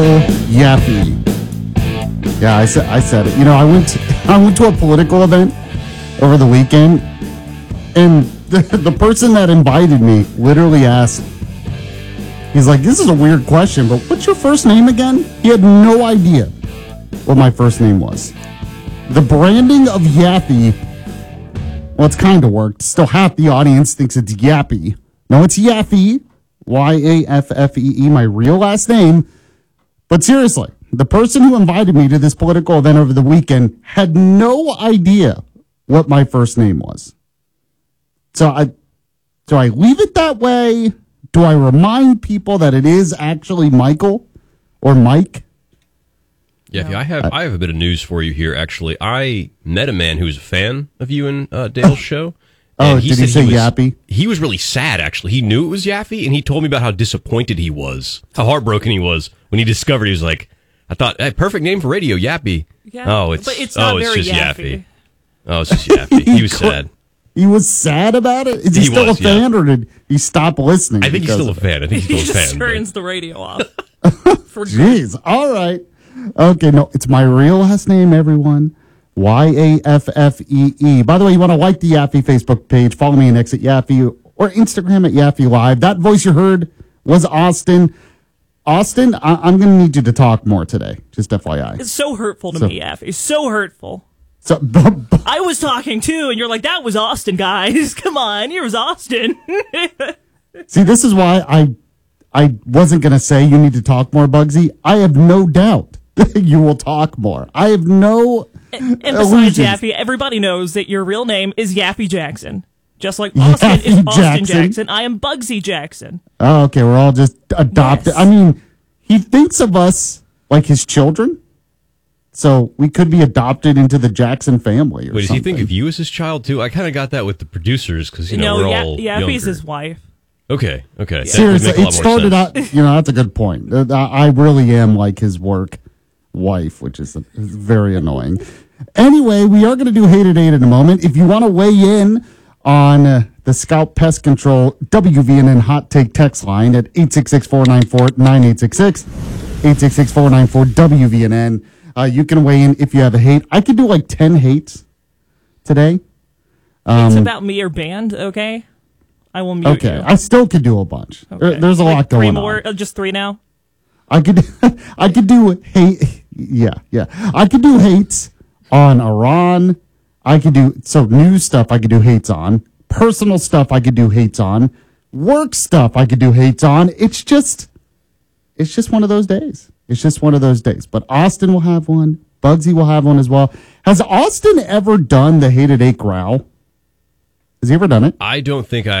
Yaffe. Yeah, I said it. You know, I went to a political event over the weekend, and the person that invited me literally asked, he's like, this is a weird question, but what's your first name again? He had no idea what my first name was. The branding of Yaffe, well, it's kind of worked. Still half the audience thinks it's Yappy. No, it's Yaffe, Yaffee, my real last name. But seriously, the person who invited me to this political event over the weekend had no idea what my first name was. So do I leave it that way? Do I remind people that it is actually Michael or Mike? Yeah, I have a bit of news for you here, actually. I met a man who was a fan of you and Dale's show. And did he say Yappy? He was really sad, actually. He knew it was Yaffee, and he told me about how disappointed he was, how heartbroken he was when he discovered. He was like, I thought, hey, perfect name for radio, Yappy. Yeah, oh, it's just Yaffee. Yaffee. Oh, it's just Yaffee. He was sad. He was sad about it? Is he still a fan, or did he stop listening? I think he's still a fan. I think he's still a fan. He just turns the radio off. Jeez. All right. Okay, no, it's my real last name, everyone. Yaffee. By the way, you want to like the Yaffee Facebook page, follow me on X at Yaffee or Instagram at Yaffee Live. That voice you heard was Austin. Austin, I'm going to need you to talk more today, just FYI. It's so hurtful to me, Yaffee. So hurtful. So, I was talking too, and you're like, that was Austin, guys. Come on, here was Austin. See, this is why I wasn't going to say you need to talk more, Bugsy. I have no doubt you will talk more. I have no and besides, Yaffee, everybody knows that your real name is Yaffee Jackson. Just like Austin Yaffee is Austin Jackson, I am Bugsy Jackson. Oh, okay, we're all just adopted. Yes. I mean, he thinks of us like his children, so we could be adopted into the Jackson family or Wait, something. does he think of you as his child, too? I kind of got that with the producers, because, we're all Yaffee's his wife. Okay. Seriously, it started out, that's a good point. I really am like his work wife, which is very annoying. Anyway, we are going to do Hate It 8 in a moment. If you want to weigh in on the Scout Pest Control WVNN Hot Take text line at 866-494-9866, 866-494-WVNN. You can weigh in if you have a hate. I could do like 10 hates today. It's about me or band, okay? I will mute you. Okay, I still could do a bunch. Okay. There's a lot going on. Just three now? I could do hate. Yeah. I could do hates on Iran. I could do news stuff. I could do hates on personal stuff. I could do hates on work stuff. I could do hates on. It's just one of those days. It's just one of those days. But Austin will have one. Bugsy will have one as well. Has Austin ever done the Hate It 8 growl? Has he ever done it? I don't think